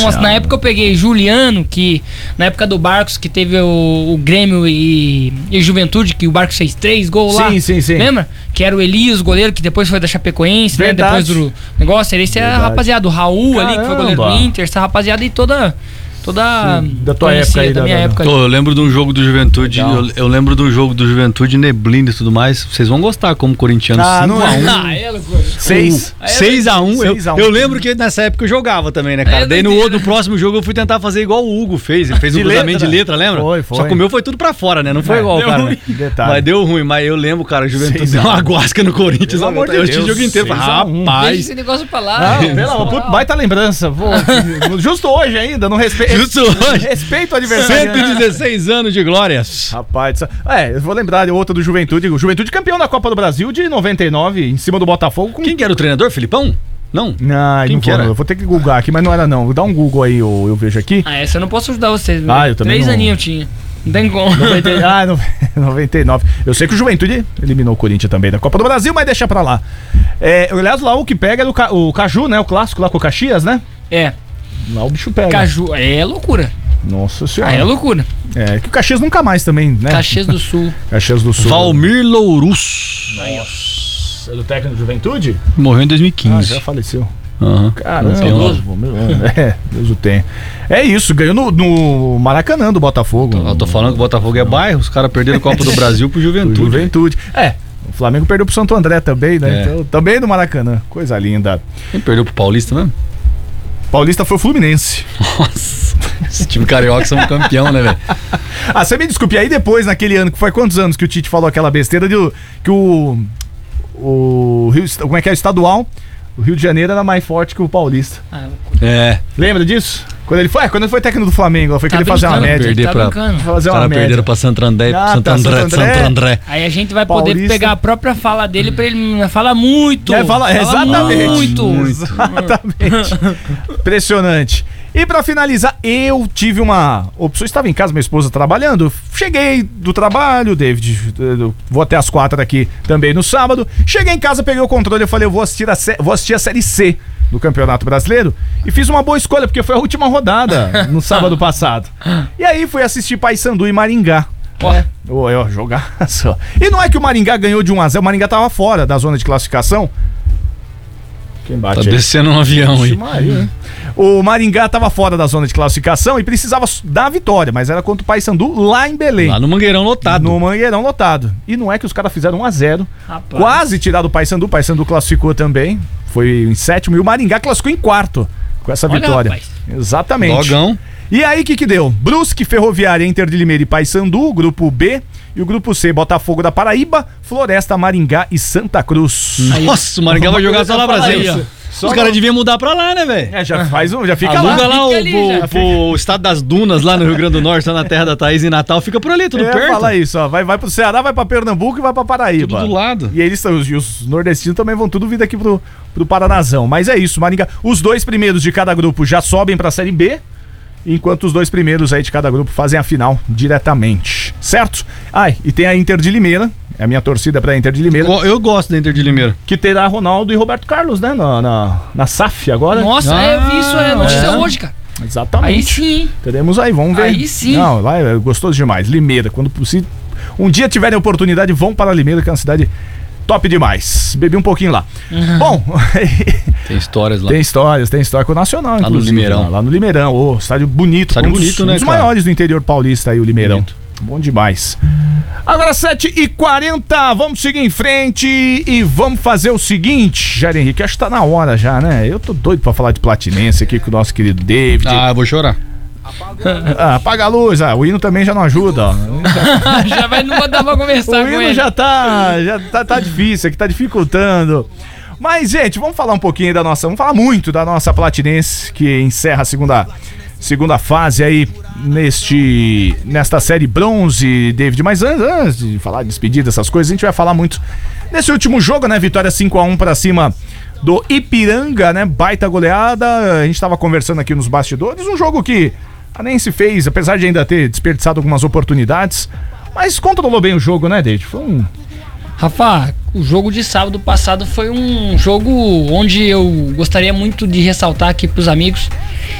Nossa, na época eu peguei Juliano, que na época do Barcos, que teve o Grêmio e Juventude, que o Barcos fez 3 gols lá. Sim. Lembra? Que era o Elias, goleiro, que depois foi da Chapecoense, né? Depois do negócio. Esse é a rapaziada, o Raul ali, que foi goleiro do Inter, essa rapaziada e toda da tua época aí, da minha época. Eu lembro de um jogo do Juventude, eu lembro de um jogo do Juventude, neblina e tudo mais. Vocês vão gostar como corintiano. 5-1. 6-1. Eu lembro que nessa época eu jogava também, né, cara? Daí no próximo jogo eu fui tentar fazer igual o Hugo fez. Ele fez um cruzamento de letra, lembra? Foi. Só que o meu foi tudo pra fora, né? Não foi igual o cara. Né? Mas deu ruim. Mas eu lembro, cara, o Juventude deu uma guasca no Corinthians. Eu assisti o jogo inteiro. Rapaz. Deixa esse negócio pra lá. Baita lembrança. Justo hoje ainda, não respeito. Justo hoje. Respeito o adversário. 116 anos de glórias. Rapaz, eu vou lembrar de outra do Juventude. O Juventude campeão da Copa do Brasil de 99, em cima do Botafogo. Quem que era o treinador? Filipão? Não? Não que era? Eu vou ter que googar aqui, mas não era não. Vou dar um Google aí, eu vejo aqui. Essa eu não posso ajudar vocês. Eu também 3 aninhos eu tinha. Não tem como. 99. Eu sei que o Juventude eliminou o Corinthians também da Copa do Brasil, mas deixa pra lá. Aliás, lá o que pega é o Caju, né? O clássico lá com o Caxias, né? Lá o bicho pega. Caju, é loucura. Nossa senhora. É loucura. Que o Caxias nunca mais também, né? Caxias do Sul. Valmir Lourus. Nossa. É do técnico de Juventude? Morreu em 2015. Já faleceu. Caramba. Deus o tenha. É isso, ganhou no Maracanã do Botafogo. Eu tô falando que o Botafogo é bairro, os caras perderam a Copa do Brasil pro Juventude. O Flamengo perdeu pro Santo André também, né? Então, também no Maracanã. Coisa linda. Quem perdeu pro Paulista mesmo? Paulista foi o Fluminense. Nossa, esse time carioca são campeão, né, velho? Você me desculpe, aí depois, naquele ano, que foi quantos anos que o Tite falou aquela besteira que o Rio, como é que é, o estadual, o Rio de Janeiro era mais forte que o Paulista. Lembra disso? Quando ele foi técnico do Flamengo, foi que ele fazia uma média. Os caras perderam pra Santo André. Aí a gente vai poder pegar a própria fala dele pra ele falar muito. Exatamente. Impressionante. E pra finalizar, eu tive uma opção. Estava em casa, minha esposa trabalhando. Cheguei do trabalho, David. Vou até as 4 aqui também no sábado. Cheguei em casa, peguei o controle. Eu falei, eu vou assistir a Série C do Campeonato Brasileiro. E fiz uma boa escolha, porque foi a última rodada no sábado passado. E aí fui assistir Paysandu e Maringá. Jogaço. E não é que o Maringá ganhou de 1-0. O Maringá tava fora da zona de classificação. Quem bate tá descendo um avião aí. O Maringá estava fora da zona de classificação e precisava dar a vitória, mas era contra o Paysandu lá em Belém. Lá no Mangueirão lotado. E não é que os caras fizeram 1-0. Quase tiraram o Paysandu. O Paysandu classificou também. Foi em 7º e o Maringá classificou em 4º com essa vitória. Rapaz. Exatamente. Logão. E aí, o que deu? Brusque, Ferroviária, Inter de Limeira e Paysandu, grupo B. E o grupo C, Botafogo da Paraíba, Floresta, Maringá e Santa Cruz. Nossa, o Maringá vai jogar só lá Brasil. Os caras deviam mudar pra lá, né, velho? Já fica Aluga lá o o estado das dunas lá no Rio Grande do Norte, lá na terra da Thaís, em Natal, fica por ali, tudo perto. Fala isso, ó. Vai pro Ceará, vai pra Pernambuco e vai pra Paraíba. Tudo do lado. E eles os nordestinos também vão tudo vir aqui pro Paranazão. Mas é isso, Maringá. Os 2 primeiros de cada grupo já sobem pra Série B, enquanto os 2 primeiros aí de cada grupo fazem a final diretamente, certo? E tem a Inter de Limeira, é a minha torcida pra Inter de Limeira. Eu gosto da Inter de Limeira. Que terá Ronaldo e Roberto Carlos, né? Na SAF agora. Nossa, eu vi isso, notícia hoje, cara. Exatamente. Aí sim. Teremos aí, vamos ver. Aí sim. Não, lá é gostoso demais. Limeira, quando possível. Um dia tiverem oportunidade, vão para Limeira, que é uma cidade top demais. Bebi um pouquinho lá. Bom. Tem histórias lá. Tem história com o Nacional, lá inclusive. No Limeirão. Lá no Limeirão. Estádio bonito. Estádio bonito, né, um dos maiores do interior paulista aí, o Limeirão. Bonito. Bom demais. Agora 7h40, vamos seguir em frente e vamos fazer o seguinte, Jair Henrique, acho que tá na hora já, né? Eu tô doido pra falar de Platinense aqui com o nosso querido David. Eu vou chorar. Apaga a luz, o hino também já não ajuda, ó. Não vou dar pra conversar com ele. O hino já tá difícil aqui, tá dificultando. Mas, gente, vamos falar um pouquinho vamos falar muito da nossa Platinense, que encerra a segunda fase aí nesta série bronze, David. Mas antes de falar de despedida, essas coisas, a gente vai falar muito nesse último jogo, né? Vitória 5-1 pra cima do Ipiranga, né? Baita goleada. A gente tava conversando aqui nos bastidores, um jogo que a Nense fez, apesar de ainda ter desperdiçado algumas oportunidades, mas controlou bem o jogo, né, David? Foi Rafa, o jogo de sábado passado foi um jogo onde eu gostaria muito de ressaltar aqui pros amigos